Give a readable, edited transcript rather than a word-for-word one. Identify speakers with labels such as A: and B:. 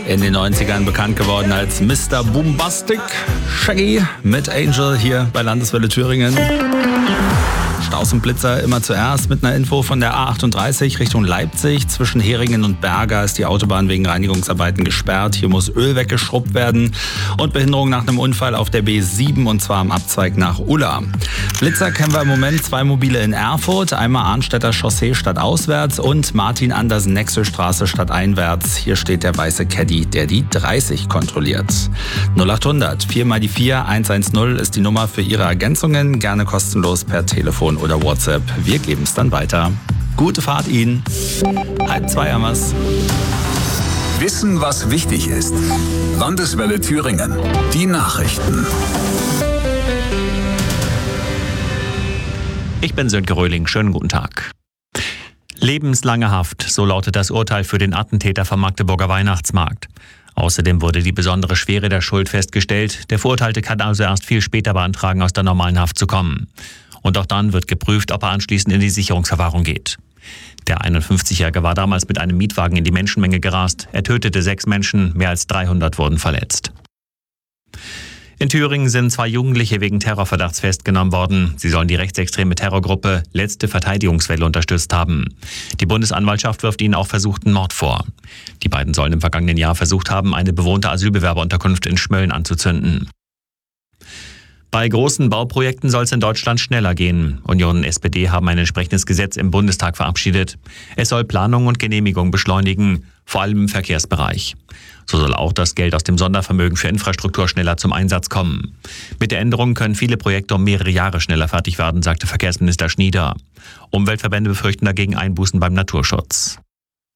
A: In den 90ern bekannt geworden als Mr. Boombastic, Shaggy mit Angel hier bei Landeswelle Thüringen. Staus und Blitzer immer zuerst mit einer Info von der A38 Richtung Leipzig. Zwischen Heringen und Berga ist die Autobahn wegen Reinigungsarbeiten gesperrt. Hier muss Öl weggeschrubbt werden. Und Behinderung nach einem Unfall auf der B7 und zwar am Abzweig nach Ulla. Blitzer kennen wir im Moment 2 mobile in Erfurt. Einmal Arnstädter Chaussee stadtauswärts und Martin-Andersen-Nexel-Straße stadteinwärts. Hier steht der weiße Caddy, der die 30 kontrolliert. 0800 4x4 110 ist die Nummer für Ihre Ergänzungen. Gerne kostenlos per Telefon oder WhatsApp. Wir geben es dann weiter. Gute Fahrt Ihnen. 1:30 haben wir's.
B: Wissen, was wichtig ist. Landeswelle Thüringen. Die Nachrichten.
C: Ich bin Sönke Röhling. Schönen guten Tag. Lebenslange Haft, so lautet das Urteil für den Attentäter vom Magdeburger Weihnachtsmarkt. Außerdem wurde die besondere Schwere der Schuld festgestellt. Der Verurteilte kann also erst viel später beantragen, aus der normalen Haft zu kommen. Und auch dann wird geprüft, ob er anschließend in die Sicherungsverwahrung geht. Der 51-Jährige war damals mit einem Mietwagen in die Menschenmenge gerast. Er tötete 6 Menschen, mehr als 300 wurden verletzt. In Thüringen sind 2 Jugendliche wegen Terrorverdachts festgenommen worden. Sie sollen die rechtsextreme Terrorgruppe Letzte Verteidigungswelle unterstützt haben. Die Bundesanwaltschaft wirft ihnen auch versuchten Mord vor. Die beiden sollen im vergangenen Jahr versucht haben, eine bewohnte Asylbewerberunterkunft in Schmölln anzuzünden. Bei großen Bauprojekten soll es in Deutschland schneller gehen. Union und SPD haben ein entsprechendes Gesetz im Bundestag verabschiedet. Es soll Planung und Genehmigung beschleunigen, vor allem im Verkehrsbereich. So soll auch das Geld aus dem Sondervermögen für Infrastruktur schneller zum Einsatz kommen. Mit der Änderung können viele Projekte um mehrere Jahre schneller fertig werden, sagte Verkehrsminister Schnieder. Umweltverbände befürchten dagegen Einbußen beim Naturschutz.